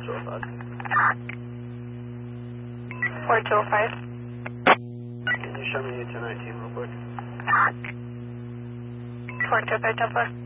4205. 4205. Can you show me 219 real quick? 4205 Templar.